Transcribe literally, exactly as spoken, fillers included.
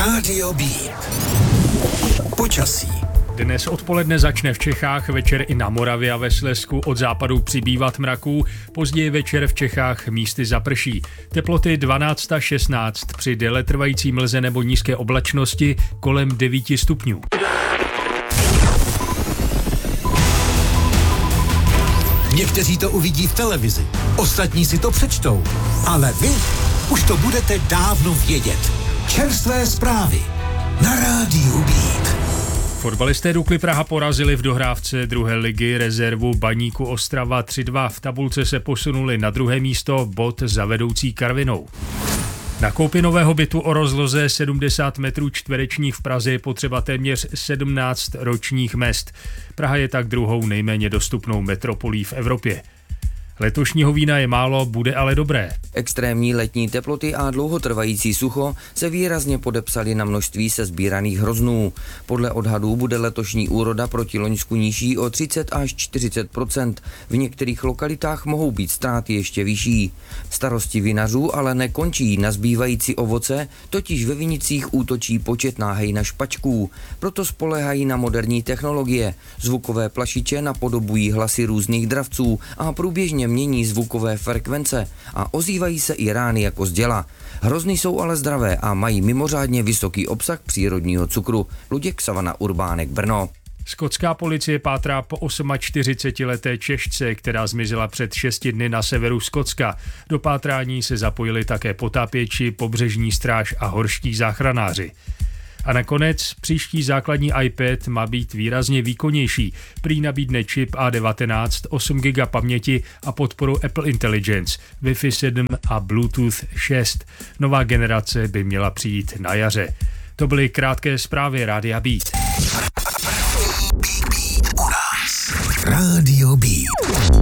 Rádio Beat. Počasí. Dnes odpoledne začne v Čechách, večer i na Moravě a ve Slezsku od západu přibývat mraků, později večer v Čechách místy zaprší. Teploty dvanáct až šestnáct, při déletrvající mlze nebo nízké oblačnosti kolem devět stupňů. Někteří to uvidí v televizi, ostatní si to přečtou, ale vy už to budete dávno vědět. Čerstvé zprávy na Rádiu Beat. Fotbalisté Dukly Praha porazili v dohrávce druhé ligy rezervu Baníku Ostrava tři dva. V tabulce se posunuli na druhé místo, bod za vedoucí Karvinou. Na koupi nového bytu o rozloze sedmdesát metrů čtverečních v Praze je potřeba téměř sedmnáct ročních mezd. Praha je tak druhou nejméně dostupnou metropolí v Evropě. Letošního vína je málo, bude ale dobré. Extrémní letní teploty a dlouhotrvající sucho se výrazně podepsaly na množství sesbíraných hroznů. Podle odhadů bude letošní úroda proti loňsku nižší o třicet až čtyřicet procent. V některých lokalitách mohou být ztráty ještě vyšší. Starosti vinařů ale nekončí. Na zbývající ovoce totiž ve vinicích útočí početná hejna špačků. Proto spoléhají na moderní technologie. Zvukové plašiče napodobují hlasy různých dravců a průběžně mění zvukové frekvence a ozývají se i rány jako z děla. Hrozny jsou ale zdravé a mají mimořádně vysoký obsah přírodního cukru. Luděk Savana, Urbánek, Brno. Skotská policie pátrá po čtyřicetiosmileté Češce, která zmizela před šesti dny na severu Skotska. Do pátrání se zapojili také potápěči, pobřežní stráž a horští záchranáři. A nakonec příští základní iPad má být výrazně výkonnější. Prý nabídne čip A devatenáct, osm gigabajtů paměti a podporu Apple Intelligence, Wi-Fi sedm a Bluetooth šest. Nová generace by měla přijít na jaře. To byly krátké zprávy Rádia Beat. Rádio Beat.